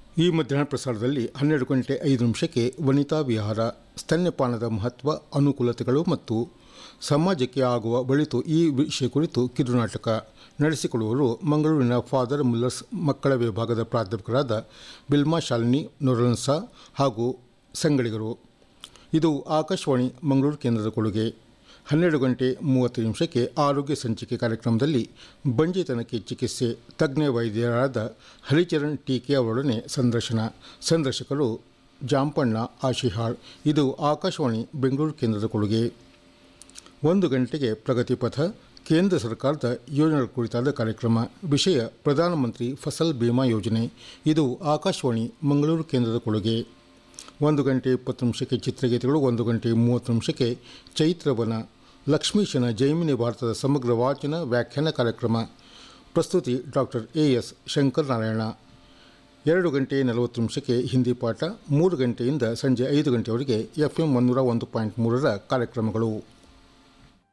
ಈ ಮಧ್ಯಾಹ್ನ ಪ್ರಸಾರದಲ್ಲಿ 12:05 ವನಿತಾ ವಿಹಾರ, ಸ್ತನ್ಯಪಾನದ ಮಹತ್ವ, ಅನುಕೂಲತೆಗಳು ಮತ್ತು ಸಮಾಜಕ್ಕೆ ಆಗುವ ಒಳಿತು ಈ ವಿಷಯ ಕುರಿತು ಕಿರುನಾಟಕ ನಡೆಸಿಕೊಡುವವರು ಮಂಗಳೂರಿನ ಫಾದರ್ ಮುಲ್ಲರ್ಸ್ ಮಕ್ಕಳ ವಿಭಾಗದ ಪ್ರಾಧ್ಯಾಪಕರಾದ ಬಿಲ್ಮಾ ಶಾಲಿನಿ ನೊರನ್ಸಾ ಹಾಗೂ ಸಂಗಡಿಗರು. ಇದು ಆಕಾಶವಾಣಿ ಮಂಗಳೂರು ಕೇಂದ್ರದ ಕೊಡುಗೆ. 12:30 ಆರೋಗ್ಯ ಸಂಚಿಕೆ ಕಾರ್ಯಕ್ರಮದಲ್ಲಿ ಬಂಜೆತನಕ್ಕೆ ಚಿಕಿತ್ಸೆ, ತಜ್ಞ ವೈದ್ಯರಾದ ಹರಿಚರಣ್ ಟೀಕೆ ಅವರೊಡನೆ ಸಂದರ್ಶಕರು ಜಾಂಪಣ್ಣ ಆಶಿಹಾಳ್. ಇದು ಆಕಾಶವಾಣಿ ಬೆಂಗಳೂರು ಕೇಂದ್ರದ ಕೊಡುಗೆ. 1 ಗಂಟೆಗೆ ಪ್ರಗತಿಪಥ, ಕೇಂದ್ರ ಸರ್ಕಾರದ ಯೋಜನೆಗಳ ಕುರಿತಾದ ಕಾರ್ಯಕ್ರಮ. ವಿಷಯ ಪ್ರಧಾನಮಂತ್ರಿ ಫಸಲ್ ಬಿಮಾ ಯೋಜನೆ. ಇದು ಆಕಾಶವಾಣಿ ಮಂಗಳೂರು ಕೇಂದ್ರದ ಕೊಡುಗೆ. 1:20 ಚಿತ್ರಗೀತೆಗಳು. 1:30 ಚೈತ್ರವನ, ಲಕ್ಷ್ಮೀಶನ ಜೈಮಿನಿ ಭಾರತದ ಸಮಗ್ರ ವಾಚನ ವ್ಯಾಖ್ಯಾನ ಕಾರ್ಯಕ್ರಮ. ಪ್ರಸ್ತುತಿ ಡಾಕ್ಟರ್ ಎಸ್ ಶಂಕರನಾರಾಯಣ. 2:40 ಹಿಂದಿ ಪಾಠ. 3 ಗಂಟೆಯಿಂದ ಸಂಜೆ 5 ಗಂಟೆಯವರೆಗೆ FM 101.3 ಕಾರ್ಯಕ್ರಮಗಳು.